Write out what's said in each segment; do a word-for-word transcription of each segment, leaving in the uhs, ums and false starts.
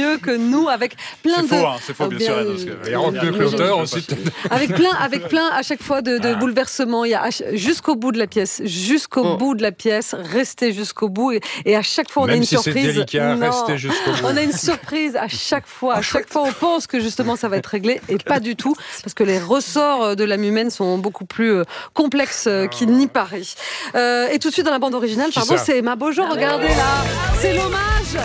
mieux que nous, avec plein c'est de... Faux, hein, c'est faux, bien, bien sûr. Parce que, il y a Rock de Clotter aussi. Avec plein, avec plein à chaque fois de, de ah. bouleversements. Il y a jusqu'au bout de la pièce, jusqu'au oh. bout de la pièce, restez jusqu'au bout. Et, et à chaque fois, on Même a une si surprise. C'est délicat, non, restez jusqu'au bout. On a une surprise à chaque fois. À chaque fois, on pense que justement, ça va être réglé. Et pas du tout. Parce que les ressorts de l'âme humaine sont beaucoup plus complexes qu'il n'y paraît. Euh, et tout de suite, dans la bande originale, pardon, c'est Ma Bojo. Regardez là. C'est l'hommage.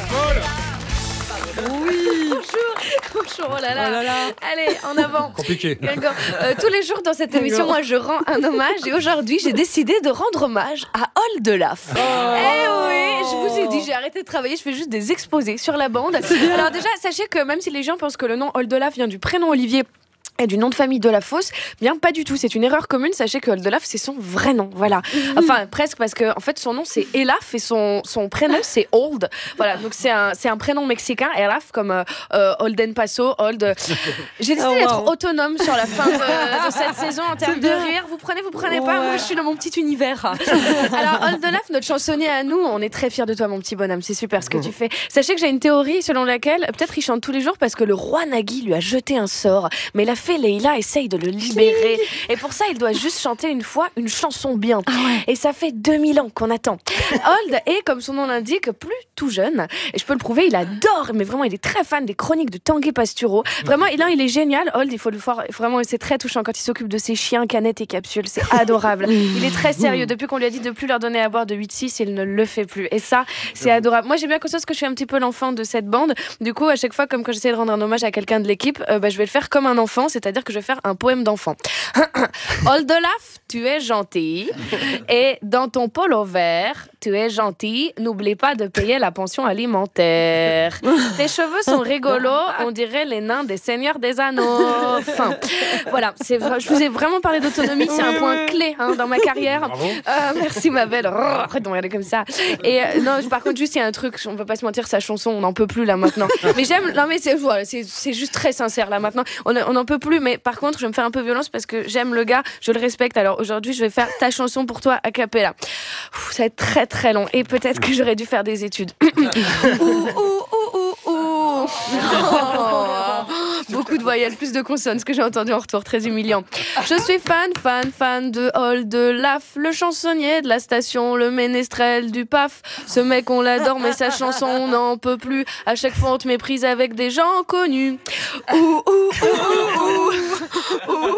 Oui. Bonjour. Bonjour, oh là là. Oh là là. Allez, en avant. Compliqué. Euh, tous les jours dans cette émission, moi, je rends un hommage. Et aujourd'hui, j'ai décidé de rendre hommage à Oldelaf. Oh. Eh oui, je vous ai dit, j'ai arrêté de travailler. Je fais juste des exposés sur la bande. Alors déjà, sachez que même si les gens pensent que le nom Oldelaf vient du prénom Olivier et du nom de famille de la Fosse, bien pas du tout, c'est une erreur commune, sachez que Oldelaf c'est son vrai nom, voilà. Enfin presque, parce que en fait son nom c'est Elaf et son, son prénom c'est Old, voilà, donc c'est un, c'est un prénom mexicain, Elaf comme euh, Olden Paso, Old. J'ai décidé oh, wow. d'être autonome sur la fin de, de cette saison en termes de rire, vous prenez, vous prenez pas, ouais. moi je suis dans mon petit univers. Alors Oldelaf, notre chansonnier à nous, on est très fiers de toi mon petit bonhomme, c'est super ce que tu fais. Sachez que j'ai une théorie selon laquelle, peut-être il chante tous les jours parce que le roi Nagui lui a jeté un sort, mais la fée Leïla essaye de le libérer. Et pour ça, il doit juste chanter une fois une chanson bien. Ah ouais. Et ça fait deux mille ans qu'on attend. Old est, comme son nom l'indique, plus tout jeune. Et je peux le prouver, il adore, mais vraiment, il est très fan des chroniques de Tanguy Pastureau. Vraiment, il, il est génial. Old, il faut le voir. Vraiment, c'est très touchant quand il s'occupe de ses chiens, canettes et capsules. C'est adorable. Il est très sérieux. Depuis qu'on lui a dit de plus leur donner à boire de huit six, il ne le fait plus. Et ça, c'est adorable. Moi, j'ai bien conscience que je suis un petit peu l'enfant de cette bande. Du coup, à chaque fois, comme quand j'essaie de rendre un hommage à quelqu'un de l'équipe, euh, bah, je vais le faire comme un enfant. C'est-à-dire que je vais faire un poème d'enfant. Oldelaf, tu es gentil. Et dans ton polo vert, tu es gentil. N'oublie pas de payer la pension alimentaire. Tes cheveux sont rigolos. On dirait les nains des Seigneurs des Anneaux. Enfin, voilà. C'est, je vous ai vraiment parlé d'autonomie. C'est un point clé hein, dans ma carrière. Euh, merci ma belle. Arrête de me regarder comme ça. Et euh, non, par contre, juste il y a un truc. On peut pas se mentir, sa chanson, on n'en peut plus là maintenant. Mais j'aime. Non mais c'est voilà, c'est, c'est juste très sincère là maintenant. On n'en peut plus. Mais par contre, je vais me faire un peu violence parce que j'aime le gars, je le respecte. Alors aujourd'hui, je vais faire ta chanson pour toi a cappella. Ouf, ça va être très très long et peut-être que j'aurais dû faire des études. ouh, ouh, ouh, ouh, ouh. Oh. Beaucoup de voyelles, plus de consonnes, ce que j'ai entendu en retour, très humiliant. Je suis fan, fan, fan de Oldelaf, le chansonnier de la station, le ménestrel du P A F. Ce mec, on l'adore, mais sa chanson, on n'en peut plus. À chaque fois, on te méprise avec des gens connus. Ouh, ouh, ouh, ouh, ouh.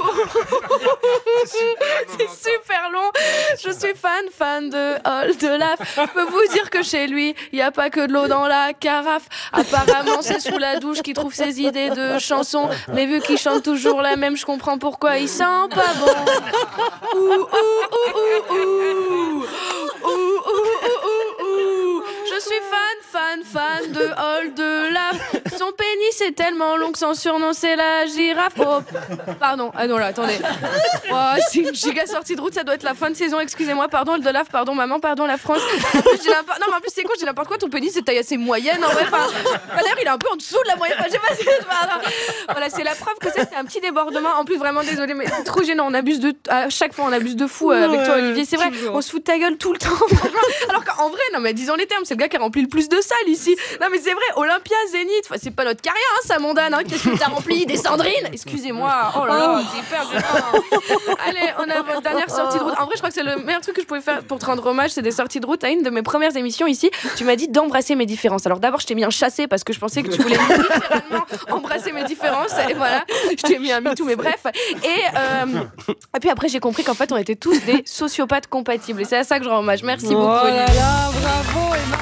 C'est super long. Je suis fan, fan de Oldelaf. Je peux vous dire que chez lui, il n'y a pas que de l'eau dans la carafe. Apparemment, c'est sous la douche qu'il trouve ses idées de chansons. Mais vu qu'il chante toujours la même, je comprends pourquoi il sent pas bon. Ouh, ouh, ouh, ouh, ouh. Ouh, ouh, ouh, ouh, ouh. Je suis fan, fan, fan de Oldelaf. Son pénis est tellement long que son surnom c'est la girafe. Oh, pardon. Ah non là, attendez. Oh, c'est une giga sortie de route, ça doit être la fin de saison. Excusez-moi, pardon Oldelaf, pardon maman, pardon la France. En plus, j'ai non mais en plus c'est con, j'ai n'importe quoi. Ton pénis est taille assez moyenne. En vrai, enfin, d'ailleurs il est un peu en dessous de la moyenne. Enfin, je sais pas si c'est voilà, c'est la preuve que ça c'était un petit débordement. En plus vraiment désolé, mais c'est trop gênant. On abuse de à chaque fois, on abuse de fou euh, avec toi Olivier. C'est vrai, on se fout de ta gueule tout le temps. Alors qu'en vrai, non mais disons les termes, c'est le gars qui a rempli le plus de salles ici. Non mais c'est vrai, Olympia, Zénith, enfin, c'est pas notre carrière, hein, ça mondane. Hein. Qu'est-ce que t'as rempli des Sandrine? Excusez-moi. Oh là là, c'est hyper gênant. Allez, on a votre dernière sortie de route. En vrai, je crois que c'est le meilleur truc que je pouvais faire pour te rendre hommage, c'est des sorties de route. À une de mes premières émissions ici, tu m'as dit d'embrasser mes différences. Alors d'abord, je t'ai mis un chassé parce que je pensais que tu voulais littéralement embrasser mes différences. Et voilà, je t'ai mis un MeToo, mais bref. Et, euh, et puis après, j'ai compris qu'en fait, on était tous des sociopathes compatibles. Et c'est à ça que je rends hommage. Merci beaucoup. Oh là là, bravo Emma.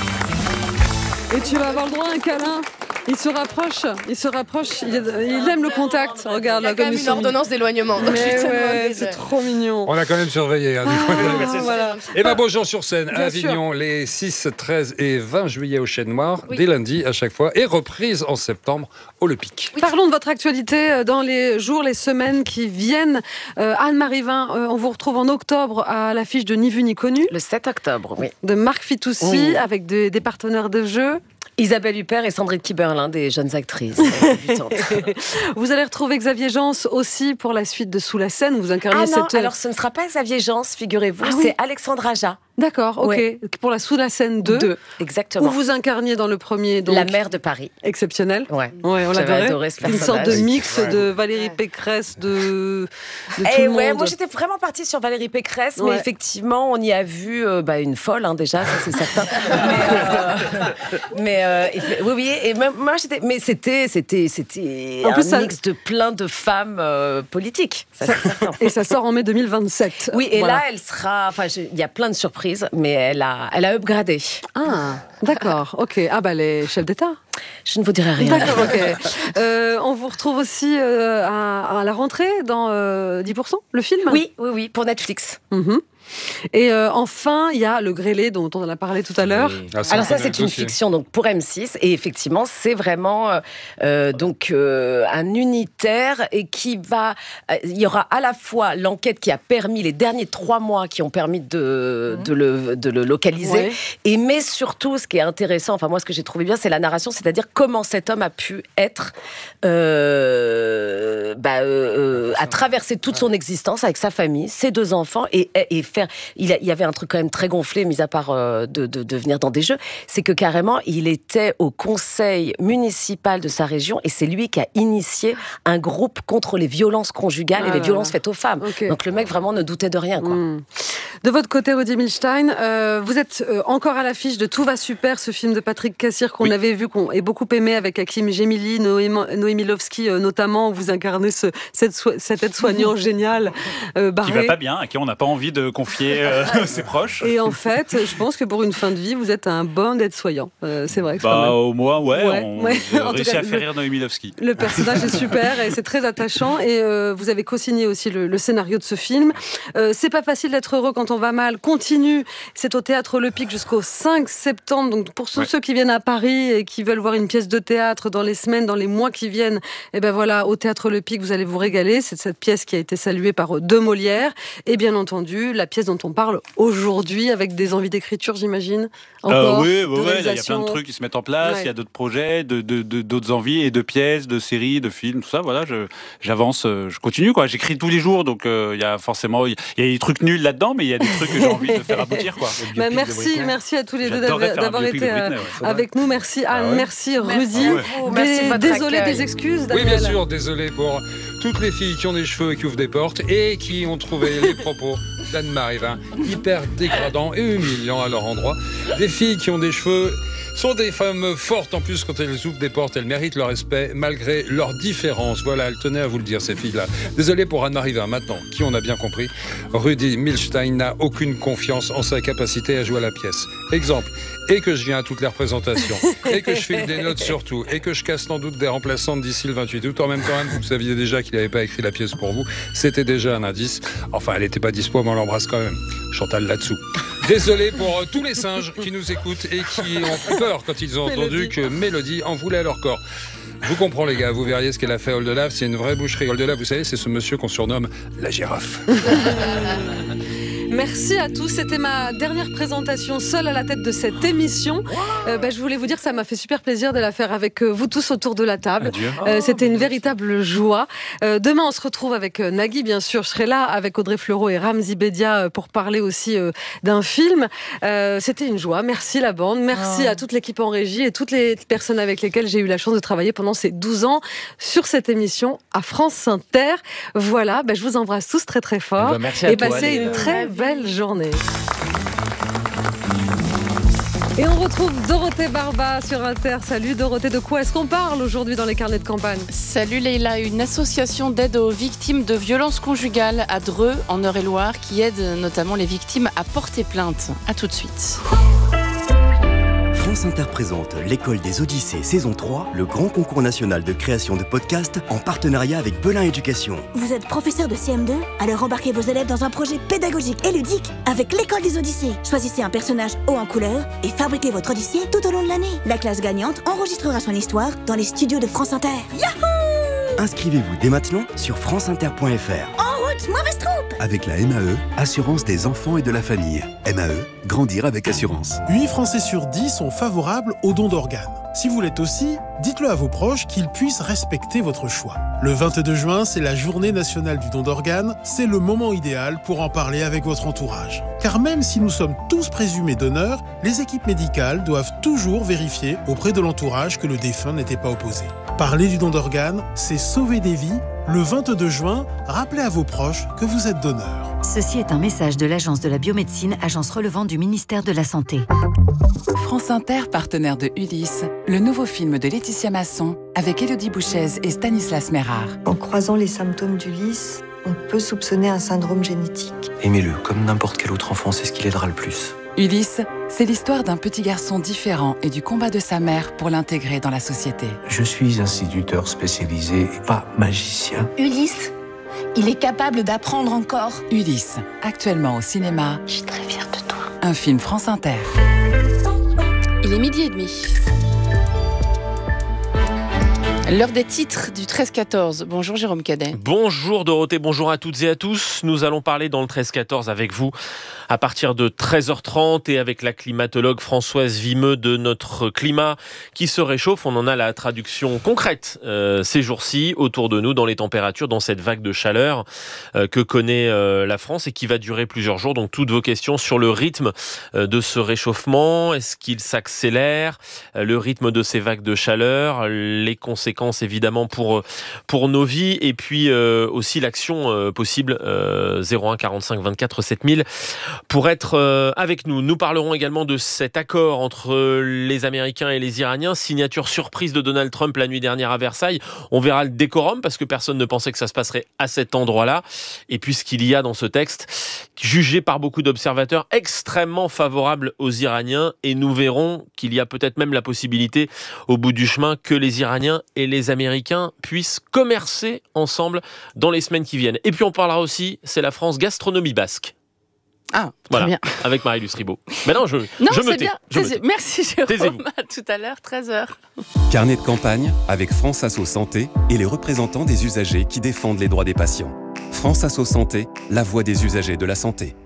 Et tu vas avoir le droit à un câlin. Il se rapproche, il se rapproche, il, il aime le contact. Regarde, il y a quand même une ordonnance d'éloignement. Donc ouais, c'est trop mignon. On a quand même surveillé. Hein, ah, voilà. Et ben bonjour sur scène à Avignon, sûr. Les six, treize et vingt juillet au Chêne Noir, oui. dès lundi à chaque fois, et reprise en septembre au Le Pic. Oui. Parlons de votre actualité dans les jours, les semaines qui viennent. Euh, Anne-Marie Vin, euh, on vous retrouve en octobre à l'affiche de Ni Vu Ni Connu. Le sept octobre, oui. De Marc Fitoussi, oui. avec de, des partenaires de jeu. Isabelle Huppert et Sandrine Kiberlin, des jeunes actrices débutantes. Vous allez retrouver Xavier Jans aussi pour la suite de Sous la scène. Vous incarnez ah non, cette... alors ce ne sera pas Xavier Jans, figurez-vous, ah c'est oui. Alexandre Aja. D'accord, ok. Ouais. Pour la Sous la scène deux, Deux, exactement. où vous incarniez dans le premier, donc, La maire de Paris. exceptionnel. Ouais. Ouais, on J'avais l'adorait. adoré ce Une sorte de personnage. mix Ouais. de Valérie Pécresse, de, de tout Eh le ouais, monde. moi j'étais vraiment partie sur Valérie Pécresse, Ouais. mais effectivement, on y a vu euh, bah, une folle, hein, déjà, ça c'est certain. mais euh, mais, euh, et- oui, oui, et même, moi j'étais, mais c'était, c'était, c'était En un plus, ça- mix de plein de femmes euh, politiques, ça, c'est certain. Et ça sort en mai deux mille vingt-sept. Oui, et Voilà. là, elle sera. Enfin, je- il y a plein de surprises, mais elle a, elle a upgradé. Ah, d'accord, ok. Ah bah les chefs d'État. Je ne vous dirai rien. D'accord, ok. Euh, on vous retrouve aussi euh, à, à la rentrée dans euh, dix pour cent, le film. Oui, oui, oui, pour Netflix. Mhm. Et euh, enfin, il y a Le Grêlé dont on en a parlé tout à l'heure. Ah, Alors ça, on connaît c'est le une dossier. fiction donc pour M six et effectivement, c'est vraiment euh, euh, donc euh, un unitaire et qui va. euh, Il y aura à la fois l'enquête qui a permis les derniers trois mois qui ont permis de de le de le localiser, Ouais. et mais surtout ce qui est intéressant, enfin moi ce que j'ai trouvé bien, c'est la narration, c'est-à-dire comment cet homme a pu être euh, bah, euh, à traverser toute son existence avec sa famille, ses deux enfants et, et faire. Il, a- il y avait un truc quand même très gonflé, mis à part euh, de, de, de venir dans des jeux, c'est que carrément il était au conseil municipal de sa région et c'est lui qui a initié un groupe contre les violences conjugales Ah et les là violences là. faites aux femmes. Ok. Donc le mec vraiment ne doutait de rien, quoi. Mm. De votre côté, Rudy Milstein, euh, vous êtes euh, encore à l'affiche de Tout va super, ce film de Patrick Cassir qu'on Oui. avait vu, qu'on ait beaucoup aimé avec Hakim Gemili, Noémi, Noémie Lovski euh, notamment, où vous incarnez ce, cette, so- cet aide-soignant génial, euh, Qui va barré. pas bien, à qui on n'a pas envie de confier euh, ses proches. Et en fait, je pense que pour une fin de vie, vous êtes un bon aide-soignant. Euh, c'est vrai que c'est pas Bah, mal. au moins, ouais, Ouais, on ouais. j'ai En tout réussi cas, à faire le- rire Noémie Lovski. Le personnage est super et c'est très attachant. Et euh, vous avez co-signé aussi le, le scénario de ce film. Euh, c'est pas facile d'être heureux quand on va mal. Continue. C'est au Théâtre Le Pic jusqu'au cinq septembre. Donc pour tous Ouais. ceux qui viennent à Paris et qui veulent voir une pièce de théâtre dans les semaines, dans les mois qui viennent, et ben voilà, au Théâtre Le Pic, vous allez vous régaler. C'est cette pièce qui a été saluée par deux Molières. Et bien entendu, la pièce dont on parle aujourd'hui avec des envies d'écriture, j'imagine. Encore, Euh, oui, de ouais, ouais, là, il y a réalisation. plein de trucs qui se mettent en place, il Ouais. y a d'autres projets, de, de- de- d'autres envies, et de pièces, de séries, de films, tout ça, voilà, je, j'avance, euh, je continue, quoi. J'écris tous les jours, donc euh, il y a forcément, il y a des trucs nuls là-dedans, mais il y a des trucs que j'ai envie de faire aboutir, quoi. Bah, merci, merci à tous les deux J'adorerais d'avoir faire un d'avoir biopic été de Britney, euh, ouais. avec nous. Merci Anne, Ah ouais. merci Rudy. Merci à vous, merci de votre Désolé accueil. des excuses, Oui, Daniel. bien sûr, désolé pour toutes les filles qui ont des cheveux et qui ouvrent des portes et qui ont trouvé les propos d'Anne-Marie Vin hyper dégradants et humiliants à leur endroit. Des filles qui ont des cheveux sont des femmes fortes en plus quand elles ouvrent des portes, elles méritent leur respect malgré leurs différences. Voilà, elles tenaient à vous le dire, ces filles-là. Désolé pour Anne-Marie Vin, maintenant, qui on a bien compris, Rudy Milstein n'a aucune confiance en sa capacité à jouer à la pièce. Exemple, et que je viens à toutes les représentations, et que je file des notes surtout, et que je casse sans doute des remplaçantes d'ici le vingt-huit août. En même temps, Anne, vous saviez déjà qu'il n'avait pas écrit la pièce pour vous. C'était déjà un indice. Enfin, elle n'était pas dispo, mais on l'embrasse quand même. Chantal là-dessous. Désolé pour euh, tous les singes qui nous écoutent et qui ont peur quand ils ont entendu Mélodie. que Mélodie en voulait à leur corps. Je vous comprends les gars, vous verriez ce qu'elle a fait à Oldelaf, c'est une vraie boucherie. Oldelaf, vous savez, c'est ce monsieur qu'on surnomme la girafe. Merci à tous. C'était ma dernière présentation seule à la tête de cette émission. Euh, bah, je voulais vous dire que ça m'a fait super plaisir de la faire avec euh, vous tous autour de la table. Adieu. Euh, C'était une véritable joie. Euh, demain, on se retrouve avec euh, Nagui, bien sûr. Je serai là avec Audrey Fleurot et Ramzi Bedia euh, pour parler aussi euh, d'un film. Euh, C'était une joie. Merci la bande. Merci Oh. à toute l'équipe en régie et toutes les personnes avec lesquelles j'ai eu la chance de travailler pendant ces douze ans sur cette émission à France Inter. Voilà, bah, je vous embrasse tous très très fort. Eh ben, merci à et toi, passez Léa. une très belle journée. Et on retrouve Dorothée Barba sur Inter. Salut Dorothée, de quoi est-ce qu'on parle aujourd'hui dans les carnets de campagne? Salut Leïla, une association d'aide aux victimes de violences conjugales à Dreux, en Eure-et-Loire, qui aide notamment les victimes à porter plainte. A tout de suite. France Inter présente l'École des Odyssées saison trois, le grand concours national de création de podcasts en partenariat avec Belin Éducation. Vous êtes professeur de C M deux? Alors embarquez vos élèves dans un projet pédagogique et ludique avec l'École des Odyssées. Choisissez un personnage haut en couleur et fabriquez votre Odyssée tout au long de l'année. La classe gagnante enregistrera son histoire dans les studios de France Inter. Yahoo! Inscrivez-vous dès maintenant sur franceinter point f r. En route, mauvaise troupe! avec la M A E, assurance des enfants et de la famille. M A E, grandir avec assurance. huit Français sur dix sont favorables au don d'organes. Si vous l'êtes aussi, dites-le à vos proches qu'ils puissent respecter votre choix. Le vingt-deux juin, c'est la journée nationale du don d'organes. C'est le moment idéal pour en parler avec votre entourage. Car même si nous sommes tous présumés donneurs, les équipes médicales doivent toujours vérifier auprès de l'entourage que le défunt n'était pas opposé. Parler du don d'organes, c'est sauver des vies. Le vingt-deux juin, rappelez à vos proches que vous êtes donneur. Ceci est un message de l'Agence de la biomédecine, agence relevant du ministère de la Santé. France Inter, partenaire de Ulysse, le nouveau film de Laetitia Masson avec Élodie Bouchez et Stanislas Mérard. En croisant les symptômes d'Ulysse, on peut soupçonner un syndrome génétique. Aimez-le, comme n'importe quel autre enfant, c'est ce qui l'aidera le plus. Ulysse, c'est l'histoire d'un petit garçon différent et du combat de sa mère pour l'intégrer dans la société. Je suis instituteur spécialisé et pas magicien. Ulysse, il est capable d'apprendre encore. Ulysse, actuellement au cinéma. Je suis très fière de toi. Un film France Inter. Il est midi et demi. L'heure des titres du treize quatorze. Bonjour Jérôme Cadet. Bonjour Dorothée, bonjour à toutes et à tous. Nous allons parler dans le treize quatorze avec vous à partir de treize heures trente et avec la climatologue Françoise Vimeux de Notre Climat qui se réchauffe. On en a la traduction concrète euh, ces jours-ci autour de nous dans les températures, dans cette vague de chaleur euh, que connaît euh, la France et qui va durer plusieurs jours. Donc toutes vos questions sur le rythme euh, de ce réchauffement. Est-ce qu'il s'accélère ? euh, Le rythme de ces vagues de chaleur, les conséquences évidemment pour, pour nos vies et puis euh, aussi l'action euh, possible euh, zéro un quarante-cinq vingt-quatre sept mille pour être euh, avec nous. Nous parlerons également de cet accord entre les Américains et les Iraniens, signature surprise de Donald Trump la nuit dernière à Versailles. On verra le décorum parce que personne ne pensait que ça se passerait à cet endroit-là et puis ce qu'il y a dans ce texte jugé par beaucoup d'observateurs extrêmement favorable aux Iraniens et nous verrons qu'il y a peut-être même la possibilité au bout du chemin que les Iraniens et les Américains puissent commercer ensemble dans les semaines qui viennent. Et puis on parlera aussi, c'est la France gastronomie basque. Ah, voilà, très bien. Avec Marie-Luce Ribaud. Mais non, je, non, je me c'est tais. Bien. Je me tais. Merci Jérôme. Taisez-vous. À tout à l'heure, treize heures. Carnet de campagne avec France Asso Santé et les représentants des usagers qui défendent les droits des patients. France Asso Santé, la voix des usagers de la santé.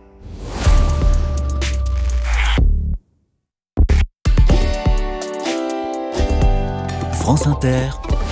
France Inter.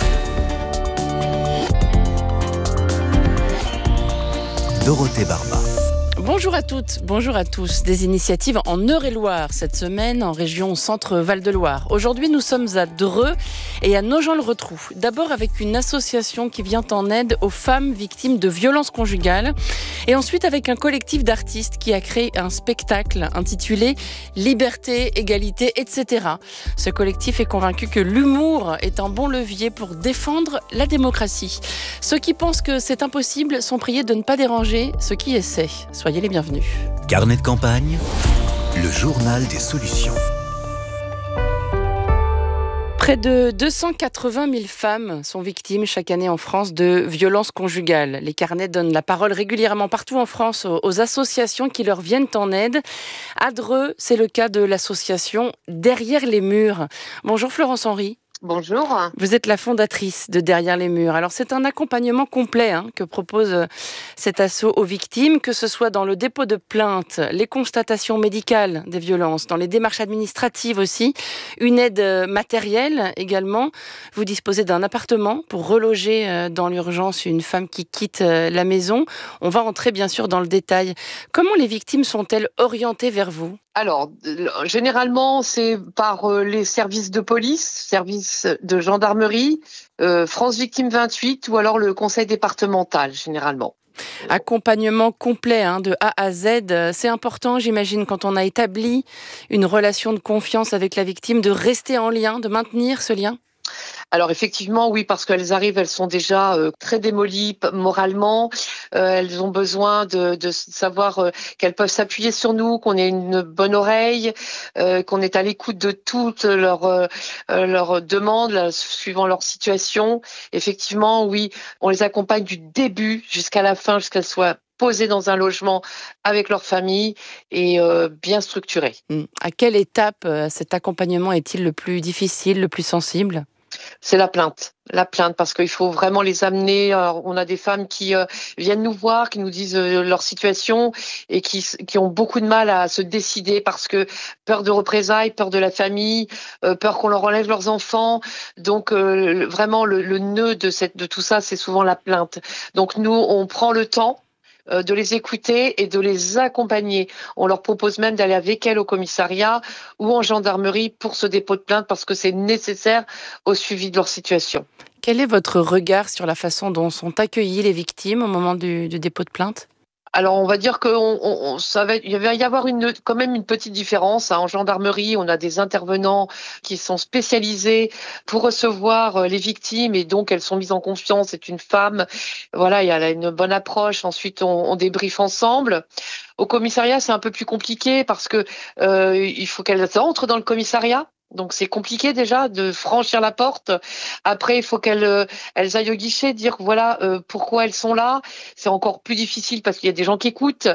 Dorothée Barba. Bonjour à toutes, bonjour à tous. Des initiatives en Eure-et-Loire cette semaine en région Centre-Val-de-Loire. Aujourd'hui, nous sommes à Dreux et à Nogent-le-Rotrou. D'abord avec une association qui vient en aide aux femmes victimes de violences conjugales. Et ensuite avec un collectif d'artistes qui a créé un spectacle intitulé Liberté, égalité, et cetera. Ce collectif est convaincu que l'humour est un bon levier pour défendre la démocratie. Ceux qui pensent que c'est impossible sont priés de ne pas déranger ceux qui essaient. Soyez les bienvenus. Carnet de campagne, le journal des solutions. Près de deux cent quatre-vingt mille femmes sont victimes chaque année en France de violences conjugales. Les carnets donnent la parole régulièrement partout en France aux associations qui leur viennent en aide. À Dreux, c'est le cas de l'association Derrière les murs. Bonjour Florence Henry. Bonjour. Vous êtes la fondatrice de Derrière les murs. Alors c'est un accompagnement complet hein, que propose cet asso aux victimes, que ce soit dans le dépôt de plainte, les constatations médicales des violences, dans les démarches administratives aussi, une aide matérielle également. Vous disposez d'un appartement pour reloger dans l'urgence une femme qui quitte la maison. On va entrer bien sûr dans le détail. Comment les victimes sont-elles orientées vers vous ? Alors, généralement, c'est par euh, les services de police, services de gendarmerie, euh, France Victime vingt-huit ou alors le conseil départemental, généralement. Accompagnement complet hein, de A à Z, c'est important, j'imagine, quand on a établi une relation de confiance avec la victime, de rester en lien, de maintenir ce lien ? Alors effectivement, oui, parce qu'elles arrivent, elles sont déjà euh, très démolies p- moralement. Euh, elles ont besoin de, de savoir euh, qu'elles peuvent s'appuyer sur nous, qu'on ait une bonne oreille, euh, qu'on est à l'écoute de toutes leurs euh, leurs demandes, là, suivant leur situation. Effectivement, oui, on les accompagne du début jusqu'à la fin, jusqu'à ce qu'elles soient posées dans un logement avec leur famille et euh, bien structuré. À quelle étape euh, cet accompagnement est-il le plus difficile, le plus sensible ? C'est la plainte. La plainte, parce qu'il faut vraiment les amener. Alors, on a des femmes qui euh, viennent nous voir, qui nous disent euh, leur situation et qui, qui ont beaucoup de mal à se décider parce que peur de représailles, peur de la famille, euh, peur qu'on leur enlève leurs enfants. Donc euh, vraiment le, le nœud de, cette, de tout ça, c'est souvent la plainte. Donc nous, on prend le temps de les écouter et de les accompagner. On leur propose même d'aller avec elles au commissariat ou en gendarmerie pour ce dépôt de plainte parce que c'est nécessaire au suivi de leur situation. Quel est votre regard sur la façon dont sont accueillies les victimes au moment du, du dépôt de plainte ? Alors, on va dire qu'on, on, ça va, il va y avoir une, quand même une petite différence. En gendarmerie, on a des intervenants qui sont spécialisés pour recevoir les victimes et donc elles sont mises en confiance. C'est une femme, voilà, il y a une bonne approche. Ensuite, on, on débriefe ensemble. Au commissariat, c'est un peu plus compliqué parce que euh, il faut qu'elles entrent dans le commissariat. Donc c'est compliqué déjà de franchir la porte. Après, il faut qu'elles euh, elles aillent au guichet, dire voilà euh, pourquoi elles sont là. C'est encore plus difficile parce qu'il y a des gens qui écoutent.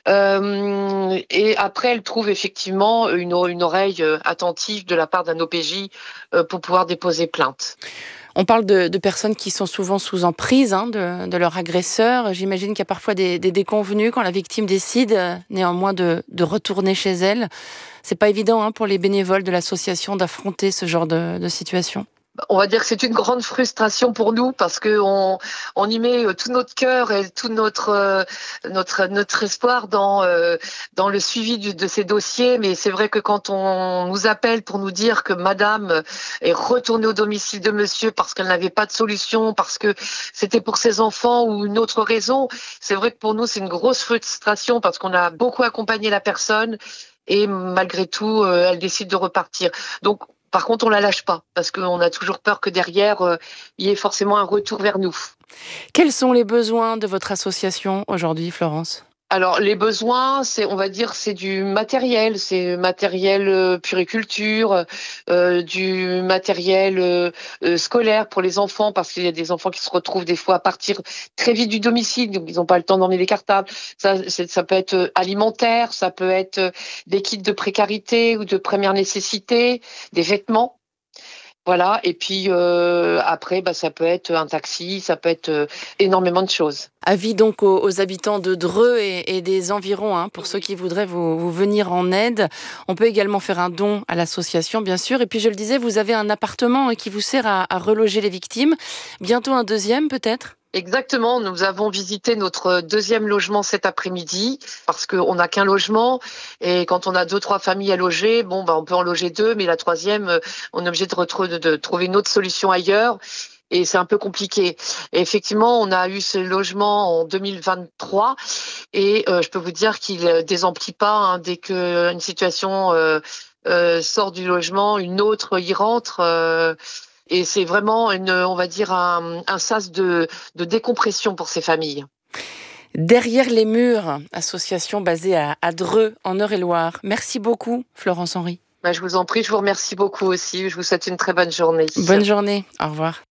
Euh, et après, elles trouvent effectivement une, une oreille attentive de la part d'un O P J euh, pour pouvoir déposer plainte. On parle de, de personnes qui sont souvent sous emprise hein, de, de leur agresseur. J'imagine qu'il y a parfois des, des déconvenues quand la victime décide néanmoins de, de retourner chez elle. C'est pas évident hein, pour les bénévoles de l'association d'affronter ce genre de, de situation. On va dire que c'est une grande frustration pour nous parce que on, on y met tout notre cœur et tout notre euh, notre notre espoir dans euh, dans le suivi du, de ces dossiers. Mais c'est vrai que quand on nous appelle pour nous dire que Madame est retournée au domicile de Monsieur parce qu'elle n'avait pas de solution, parce que c'était pour ses enfants ou une autre raison, c'est vrai que pour nous c'est une grosse frustration parce qu'on a beaucoup accompagné la personne et malgré tout euh, elle décide de repartir. Donc par contre, on la lâche pas parce qu'on a toujours peur que derrière, euh, il y ait forcément un retour vers nous. Quels sont les besoins de votre association aujourd'hui, Florence ? Alors, les besoins, c'est, on va dire, c'est du matériel, c'est matériel euh, puriculture, euh, du matériel euh, euh, scolaire pour les enfants, parce qu'il y a des enfants qui se retrouvent des fois à partir très vite du domicile, donc ils n'ont pas le temps d'emmener les cartables. Ça, c'est, ça peut être alimentaire, ça peut être des kits de précarité ou de première nécessité, des vêtements. Voilà, et puis euh, après, bah, ça peut être un taxi, ça peut être euh, énormément de choses. Avis donc aux, aux habitants de Dreux et, et des environs, hein, pour ceux qui voudraient vous, vous venir en aide. On peut également faire un don à l'association, bien sûr. Et puis, je le disais, vous avez un appartement qui vous sert à, à reloger les victimes. Bientôt un deuxième, peut-être ? Exactement, nous avons visité notre deuxième logement cet après-midi parce qu'on n'a qu'un logement et quand on a deux, trois familles à loger, bon, bah, on peut en loger deux, mais la troisième, on est obligé de, retrouver, de, de trouver une autre solution ailleurs. Et c'est un peu compliqué. Et effectivement, on a eu ce logement en deux mille vingt-trois et euh, je peux vous dire qu'il ne désemplit pas hein, dès qu'une situation euh, euh, sort du logement, une autre y rentre. Euh, Et c'est vraiment, une, on va dire, un, un sas de, de décompression pour ces familles. Derrière les murs, association basée à, à Dreux, en Eure-et-Loire. Merci beaucoup, Florence Henry. Bah, je vous en prie, je vous remercie beaucoup aussi. Je vous souhaite une très bonne journée. Bonne journée, au revoir.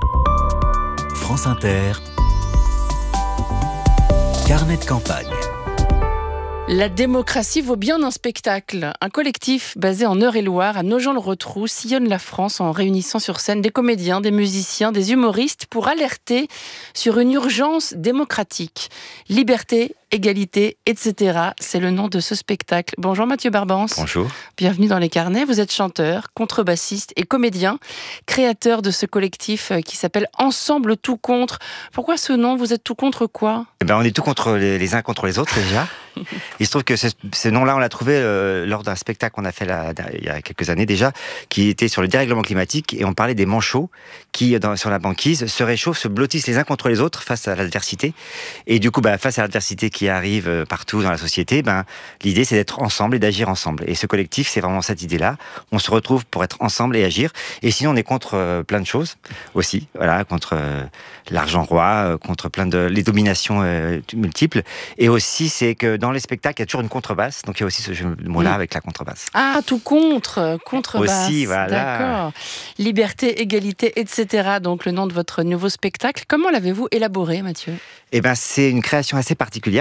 France Inter, carnet de campagne. La démocratie vaut bien un spectacle. Un collectif basé en Eure-et-Loire, à Nogent-le-Rotrou, sillonne la France en réunissant sur scène des comédiens, des musiciens, des humoristes pour alerter sur une urgence démocratique. Liberté, égalité, et cetera. C'est le nom de ce spectacle. Bonjour Mathieu Barbance. Bonjour. Bienvenue dans les carnets. Vous êtes chanteur, contrebassiste et comédien, créateur de ce collectif qui s'appelle Ensemble tout contre. Pourquoi ce nom ? Vous êtes tout contre quoi ? Eh ben, on est tout contre les, les uns contre les autres déjà. Il se trouve que ce, ce nom-là, on l'a trouvé euh, lors d'un spectacle qu'on a fait là, il y a quelques années déjà, qui était sur le dérèglement climatique, et on parlait des manchots qui, dans, sur la banquise, se réchauffent, se blottissent les uns contre les autres face à l'adversité. Et du coup, bah, face à l'adversité qui arrive partout dans la société, ben, l'idée c'est d'être ensemble et d'agir ensemble. Et ce collectif, c'est vraiment cette idée-là. On se retrouve pour être ensemble et agir. Et sinon, on est contre euh, plein de choses aussi, voilà, contre euh, l'argent roi, euh, contre plein de les dominations euh, multiples. Et aussi, c'est que dans les spectacles, il y a toujours une contrebasse. Donc il y a aussi ce mot-là mmh. avec la contrebasse. Ah, tout contre, contrebasse. Aussi, voilà. D'accord. Liberté, égalité, et cetera. Donc le nom de votre nouveau spectacle. Comment l'avez-vous élaboré, Mathieu ? Eh ben, c'est une création assez particulière.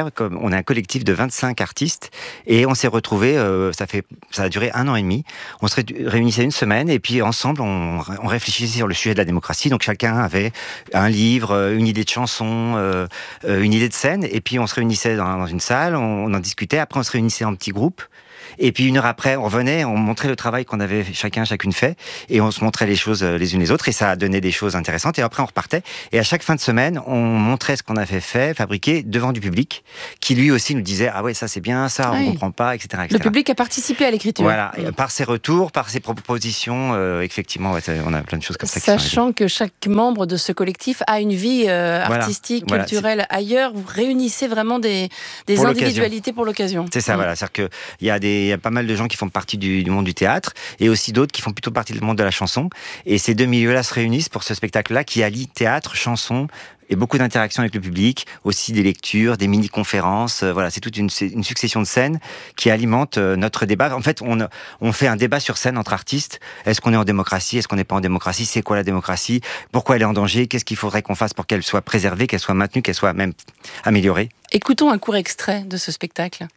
faire comme on est un collectif de vingt-cinq artistes et on s'est retrouvés. Euh, ça fait, ça a duré un an et demi. On se réunissait une semaine et puis ensemble on, on réfléchissait sur le sujet de la démocratie. Donc chacun avait un livre, une idée de chanson, euh, une idée de scène et puis on se réunissait dans, dans une salle, on, on en discutait. Après on se réunissait en petits groupes. Et puis une heure après, on revenait, on montrait le travail qu'on avait chacun, chacune fait, et on se montrait les choses les unes les autres, et ça a donné des choses intéressantes. Et après, on repartait. Et à chaque fin de semaine, on montrait ce qu'on avait fait, fabriqué devant du public, qui lui aussi nous disait ah ouais, ça c'est bien, ça on oui. comprend pas, et cetera, et Le cetera. public a participé à l'écriture. Voilà, et par ses retours, par ses propositions, euh, effectivement, ouais, on a plein de choses comme ça. Sachant que chaque membre de ce collectif a une vie euh, voilà. artistique, voilà. culturelle C'est... ailleurs, vous réunissez vraiment des, des pour individualités pour l'occasion. C'est ça, mmh. voilà. C'est-à-dire qu'il y a des, il y a pas mal de gens qui font partie du, du monde du théâtre et aussi d'autres qui font plutôt partie du monde de la chanson. Et ces deux milieux-là se réunissent pour ce spectacle-là qui allie théâtre, chanson et beaucoup d'interactions avec le public, aussi des lectures, des mini-conférences. Euh, voilà, c'est toute une, c'est une succession de scènes qui alimentent euh, notre débat. En fait, on, on fait un débat sur scène entre artistes. Est-ce qu'on est en démocratie? Est-ce qu'on n'est pas en démocratie? C'est quoi la démocratie? Pourquoi elle est en danger? Qu'est-ce qu'il faudrait qu'on fasse pour qu'elle soit préservée, qu'elle soit maintenue, qu'elle soit même améliorée? Écoutons un court extrait de ce spectacle.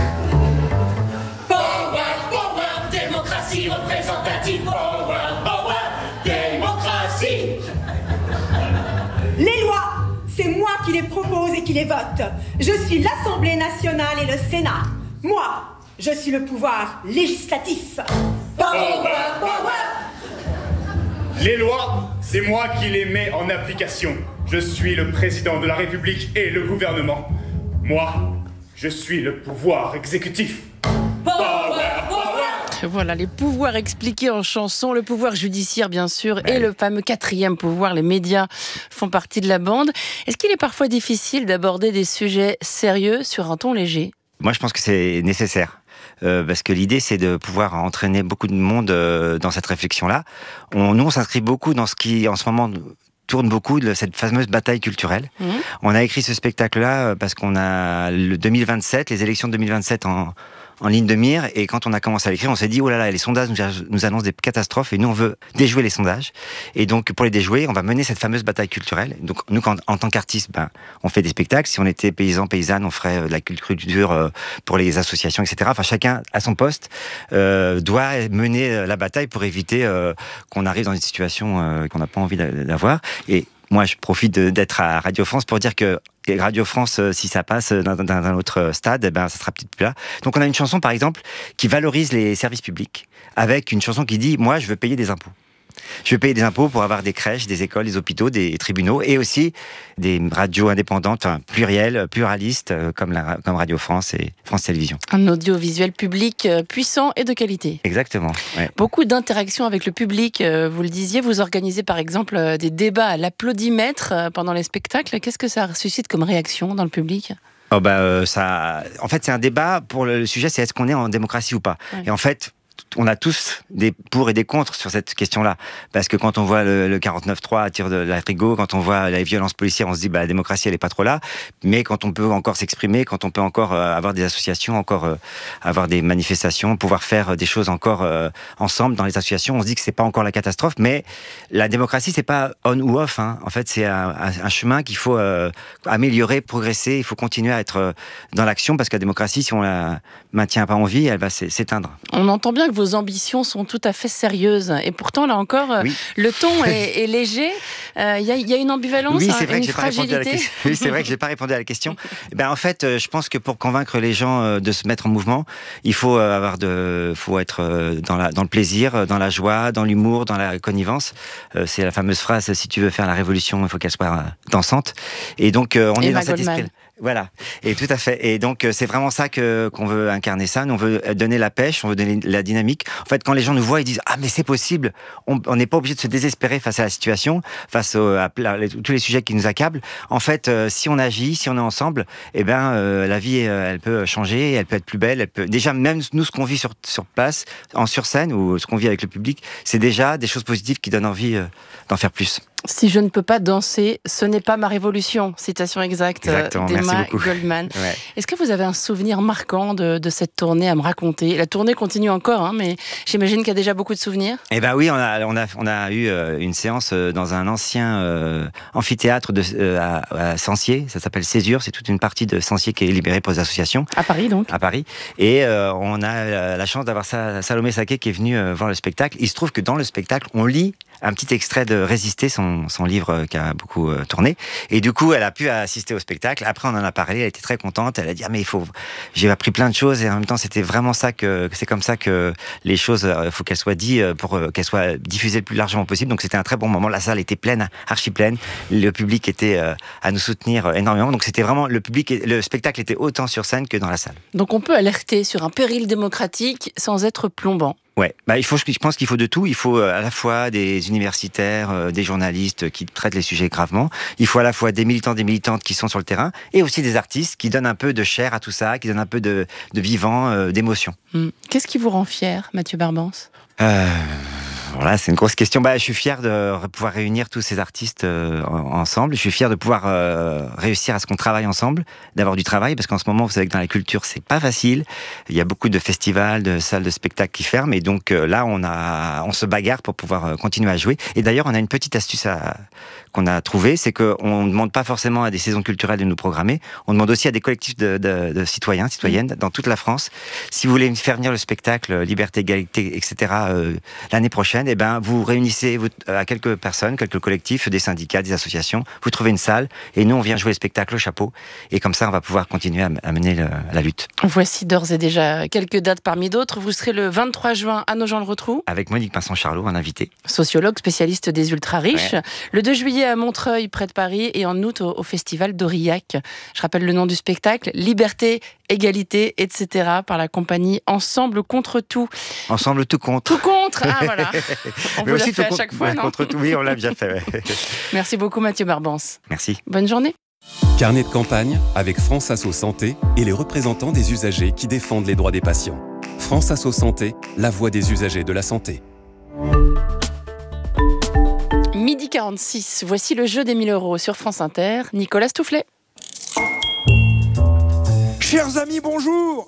Démocratie représentative, power, power, démocratie. Les lois, c'est moi qui les propose et qui les vote. Je suis l'Assemblée nationale et le Sénat. Moi, je suis le pouvoir législatif. Power, power. Les lois, c'est moi qui les mets en application. Je suis le président de la République et le gouvernement. Moi, je suis le pouvoir exécutif. Power, power. Voilà, les pouvoirs expliqués en chanson, le pouvoir judiciaire bien sûr, et le fameux quatrième pouvoir, les médias font partie de la bande. Est-ce qu'il est parfois difficile d'aborder des sujets sérieux sur un ton léger ? Moi, je pense que c'est nécessaire. Euh, parce que l'idée, c'est de pouvoir entraîner beaucoup de monde euh, dans cette réflexion-là. On, nous, on s'inscrit beaucoup dans ce qui, en ce moment, tourne beaucoup de cette fameuse bataille culturelle. Mmh. On a écrit ce spectacle-là parce qu'on a le deux mille vingt-sept, les élections de deux mille vingt-sept en... en ligne de mire, et quand on a commencé à l'écrire, on s'est dit, oh là là, les sondages nous, nous annoncent des catastrophes, et nous, on veut déjouer les sondages. Et donc, pour les déjouer, on va mener cette fameuse bataille culturelle. Donc, nous, quand, en tant qu'artistes, ben, on fait des spectacles. Si on était paysans, paysannes, on ferait de la culture euh, pour les associations, et cetera. Enfin, chacun, à son poste, euh, doit mener la bataille pour éviter euh, qu'on arrive dans une situation euh, qu'on n'a pas envie d'avoir. Et moi, je profite d'être à Radio France pour dire que Radio France, si ça passe dans, dans un autre stade, eh ben, ça sera peut-être plus là. Donc, on a une chanson, par exemple, qui valorise les services publics, avec une chanson qui dit « Moi, je veux payer des impôts ». Je veux payer des impôts pour avoir des crèches, des écoles, des hôpitaux, des tribunaux, et aussi des radios indépendantes, enfin, plurielles, pluralistes, comme, la, comme Radio France et France Télévisions. Un audiovisuel public puissant et de qualité. Exactement. Ouais. Beaucoup d'interactions avec le public, vous le disiez. Vous organisez par exemple des débats à l'applaudimètre pendant les spectacles. Qu'est-ce que ça suscite comme réaction dans le public ? Oh bah, euh, ça... En fait, c'est un débat pour le sujet, c'est est-ce qu'on est en démocratie ou pas. Ouais. Et en fait, on a tous des pour et des contre sur cette question-là. Parce que quand on voit le, le quarante-neuf trois à tir de la frigo, quand on voit les violences policières, on se dit bah, la démocratie, elle n'est pas trop là. Mais quand on peut encore s'exprimer, quand on peut encore euh, avoir des associations, encore euh, avoir des manifestations, pouvoir faire des choses encore euh, ensemble dans les associations, on se dit que c'est pas encore la catastrophe. Mais la démocratie, c'est pas on ou off. Hein. En fait, c'est un, un chemin qu'il faut euh, améliorer, progresser. Il faut continuer à être euh, dans l'action parce que la démocratie, si on la maintient pas en vie, elle va s'éteindre. On entend bien que vos ambitions sont tout à fait sérieuses. Et pourtant, là encore, oui. le ton est, est léger. Il euh, y, y a une ambivalence, oui, c'est vrai une que fragilité. Oui, c'est vrai que je n'ai pas répondu à la question. Ben, en fait, je pense que pour convaincre les gens de se mettre en mouvement, il faut, avoir de, faut être dans, la, dans le plaisir, dans la joie, dans l'humour, dans la connivence. C'est la fameuse phrase « si tu veux faire la révolution, il faut qu'elle soit dansante ». Et donc, on Et est dans cet esprit. Voilà, et tout à fait. Et donc c'est vraiment ça que qu'on veut incarner ça. Nous, on veut donner la pêche, on veut donner la dynamique. En fait, quand les gens nous voient, ils disent ah mais c'est possible. On n'est pas obligé de se désespérer face à la situation, face au, à, à, à tous les sujets qui nous accablent. En fait, euh, si on agit, si on est ensemble, eh ben euh, la vie euh, elle peut changer, elle peut être plus belle. Elle peut déjà même nous ce qu'on vit sur sur place, en sur scène ou ce qu'on vit avec le public, c'est déjà des choses positives qui donnent envie euh, d'en faire plus. Si je ne peux pas danser, ce n'est pas ma révolution. Citation exacte Exactement, d'Emma merci Goldman. Ouais. Est-ce que vous avez un souvenir marquant de, de cette tournée à me raconter? La tournée continue encore, hein, mais j'imagine qu'il y a déjà beaucoup de souvenirs. Eh ben oui, on a, on a, on a eu euh, une séance euh, dans un ancien euh, amphithéâtre de, euh, à, à Sancier. Ça s'appelle Césure. C'est toute une partie de Sancier qui est libérée pour les associations. À Paris, donc. À Paris. Et euh, on a euh, la chance d'avoir sa, Salomé Saké qui est venue euh, voir le spectacle. Il se trouve que dans le spectacle, on lit un petit extrait de Résister, son, son livre euh, qui a beaucoup euh, tourné. Et du coup, elle a pu assister au spectacle. Après, on en a parlé. Elle était très contente. Elle a dit ah, mais il faut. J'ai appris plein de choses et en même temps, c'était vraiment ça que c'est comme ça que les choses. Il euh, faut qu'elles soient dites pour euh, qu'elles soient diffusées le plus largement possible. Donc, c'était un très bon moment. La salle était pleine, archi pleine. Le public était euh, à nous soutenir euh, énormément. Donc, c'était vraiment le public. Le spectacle était autant sur scène que dans la salle. Donc, on peut alerter sur un péril démocratique sans être plombant. Ouais, bah il faut, je pense qu'il faut de tout. Il faut à la fois des universitaires, euh, des journalistes qui traitent les sujets gravement. Il faut à la fois des militants, des militantes qui sont sur le terrain, et aussi des artistes qui donnent un peu de chair à tout ça, qui donnent un peu de, de vivant, euh, d'émotion. Hum. Qu'est-ce qui vous rend fier, Mathieu Barbance ? Euh, voilà, c'est une grosse question. Bah, je suis fier de pouvoir réunir tous ces artistes euh, ensemble. Je suis fier de pouvoir euh, réussir à ce qu'on travaille ensemble, d'avoir du travail, parce qu'en ce moment, vous savez que dans la culture, c'est pas facile. Il y a beaucoup de festivals, de salles de spectacle qui ferment, et donc euh, là, on a, on se bagarre pour pouvoir euh, continuer à jouer. Et d'ailleurs, on a une petite astuce à, qu'on a trouvée, c'est qu'on ne demande pas forcément à des saisons culturelles de nous programmer. On demande aussi à des collectifs de, de, de citoyens, citoyennes dans toute la France. Si vous voulez faire venir le spectacle Liberté, Égalité, et cetera euh, l'année prochaine, eh ben, vous réunissez vous, à quelques personnes, quelques collectifs, des syndicats, des associations, vous trouvez une salle, et nous, on vient jouer le spectacle au chapeau, et comme ça, on va pouvoir continuer à, à mener le, la lutte. Voici d'ores et déjà quelques dates parmi d'autres. Vous serez le vingt-trois juin à Nogent-le-Rotrou. Avec Monique Pinson-Charlot, un invité. Sociologue, spécialiste des ultra-riches. Ouais. Le deux juillet à Montreuil, près de Paris, et en août au, au festival d'Aurillac. Je rappelle le nom du spectacle, Liberté, Égalité, et cetera, par la compagnie Ensemble contre tout. Ensemble tout contre. Tout contre, ah voilà. On Mais vous aussi l'a fait à contre, chaque fois, ouais, non ? Contre tout, oui, on l'a bien fait. Ouais. Merci beaucoup Mathieu Barbance. Merci. Bonne journée. Carnet de campagne avec France Asso Santé et les représentants des usagers qui défendent les droits des patients. France Asso Santé, la voix des usagers de la santé. Midi quarante-six, voici le jeu des mille euros sur France Inter. Nicolas Stoufflet. Chers amis, bonjour.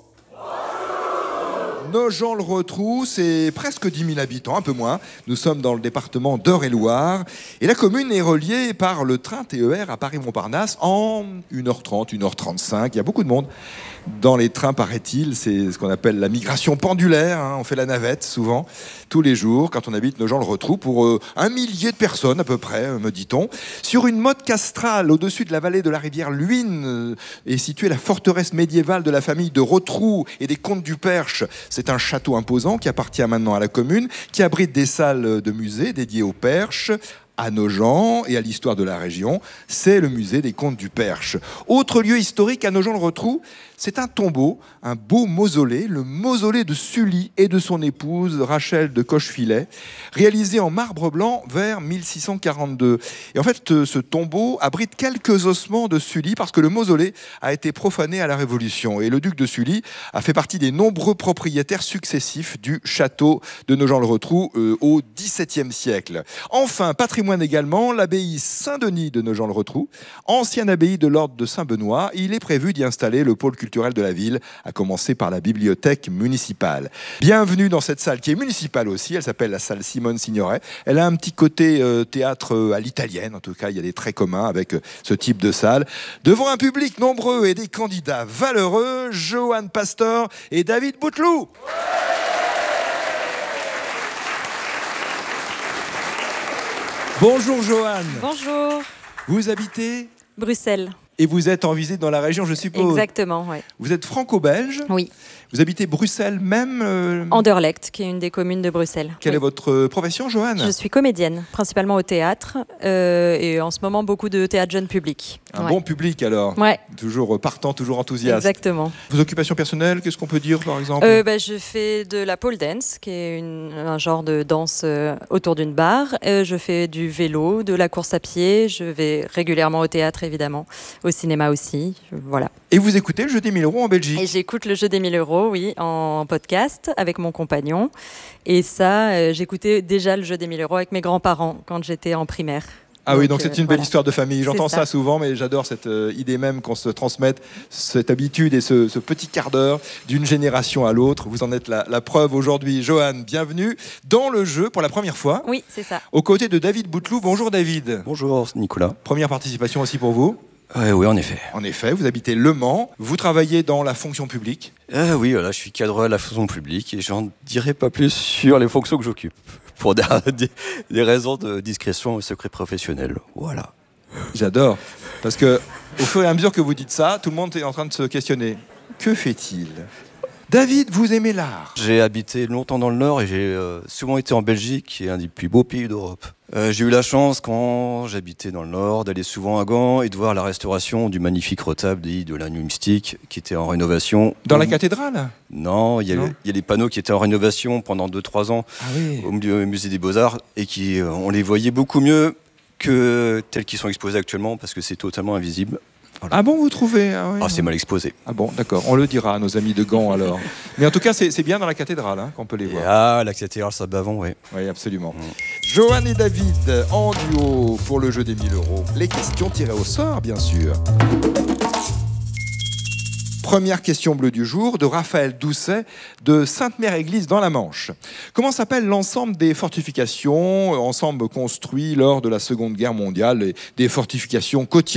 Nogent-le-Rotrou, c'est presque dix mille habitants, un peu moins. Nous sommes dans le département d'Eure-et-Loir. Et la commune est reliée par le train T E R à Paris-Montparnasse en une heure trente, une heure trente-cinq. Il y a beaucoup de monde dans les trains, paraît-il. C'est ce qu'on appelle la migration pendulaire. Hein. On fait la navette souvent, tous les jours, quand on habite Nogent-le-Rotrou, pour euh, un millier de personnes à peu près, me dit-on. Sur une motte castrale, au-dessus de la vallée de la rivière Luynes, euh, est située la forteresse médiévale de la famille de Rotrou et des comtes du Perche. C'est un château imposant qui appartient maintenant à la commune, qui abrite des salles de musée dédiées au Perche, à Nogent et à l'histoire de la région. C'est le musée des comtes du Perche. Autre lieu historique à Nogent-le-Rotrou, c'est un tombeau, un beau mausolée, le mausolée de Sully et de son épouse Rachel de Cochefilet, réalisé en marbre blanc vers mille six cent quarante-deux. Et en fait, ce tombeau abrite quelques ossements de Sully parce que le mausolée a été profané à la Révolution. Et le duc de Sully a fait partie des nombreux propriétaires successifs du château de Nogent-le-Rotrou euh, au dix-septième siècle. Enfin, patrimoine également, l'abbaye Saint-Denis de Nogent-le-Rotrou, ancienne abbaye de l'ordre de Saint-Benoît. Il est prévu d'y installer le pôle culturel de la ville, à commencer par la bibliothèque municipale. Bienvenue dans cette salle qui est municipale aussi, elle s'appelle la salle Simone Signoret. Elle a un petit côté euh, théâtre euh, à l'italienne, en tout cas il y a des traits communs avec euh, ce type de salle. Devant un public nombreux et des candidats valeureux, Johan Pastor et David Bouteloup. Bonjour Johan. Bonjour. Vous habitez Bruxelles. Et vous êtes en visite dans la région, je suppose. Exactement, oui. Vous êtes franco-belge. Oui. Vous habitez Bruxelles même euh... Anderlecht, qui est une des communes de Bruxelles. Quelle oui. est votre profession, Joanne ? Je suis comédienne, principalement au théâtre. Euh, et en ce moment, beaucoup de théâtre jeune public. Un ouais. bon public, alors. Ouais. Toujours partant, toujours enthousiaste. Exactement. Vos occupations personnelles, qu'est-ce qu'on peut dire, par exemple ? euh, bah, Je fais de la pole dance, qui est une, un genre de danse euh, autour d'une barre. Euh, je fais du vélo, de la course à pied. Je vais régulièrement au théâtre, évidemment. Au cinéma aussi. Voilà. Et vous écoutez le jeu des mille euros en Belgique ? Et j'écoute le jeu des mille euros, oui, en podcast avec mon compagnon. Et ça, euh, j'écoutais déjà le jeu des mille euros avec mes grands-parents quand j'étais en primaire. Ah oui, donc c'est une belle voilà. histoire de famille. J'entends C'est ça. ça. souvent, mais j'adore cette euh, idée même qu'on se transmette cette habitude et ce, ce petit quart d'heure d'une génération à l'autre. Vous en êtes la, la preuve aujourd'hui. Joanne, bienvenue dans le jeu pour la première fois. Oui, c'est ça. Aux côtés de David Bouteloup. Bonjour David. Bonjour Nicolas. Première participation aussi pour vous. Euh, oui, en effet. En effet, vous habitez Le Mans. Vous travaillez dans la fonction publique. Euh, oui, voilà, je suis cadre à la fonction publique et j'en dirai pas plus sur les fonctions que j'occupe. Pour des, des, des raisons de discrétion et secret professionnel. Voilà. J'adore. Parce que au fur et à mesure que vous dites ça, tout le monde est en train de se questionner. Que fait-il ? David, vous aimez l'art ? J'ai habité longtemps dans le Nord et j'ai euh, souvent été en Belgique, qui est un des plus beaux pays d'Europe. Euh, j'ai eu la chance, quand j'habitais dans le Nord, d'aller souvent à Gand et de voir la restauration du magnifique retable dit de l'agneau mystique, qui était en rénovation. Dans la cathédrale ? Non, il y, a, Non. il y a les panneaux qui étaient en rénovation pendant deux trois ans Ah oui. au milieu- musée des Beaux-Arts et qui, euh, on les voyait beaucoup mieux que tels qu'ils sont exposés actuellement parce que c'est totalement invisible. Ah bon, vous trouvez ? Ah, oui. Ah, c'est mal exposé. Ah bon, d'accord. On le dira à nos amis de Gand alors. Mais en tout cas, c'est c'est bien dans la cathédrale hein, qu'on peut les Et voir. ah, la cathédrale Saint-Bavon, oui. Oui, absolument. Joanne et David en duo pour le jeu des mille euros. Les questions tirées au sort, bien sûr. Première question bleue du jour de Raphaël Doucet de Sainte-Mère-Église dans la Manche. Comment s'appelle l'ensemble des fortifications, ensemble construit lors de la Seconde Guerre mondiale, et des fortifications côtières ?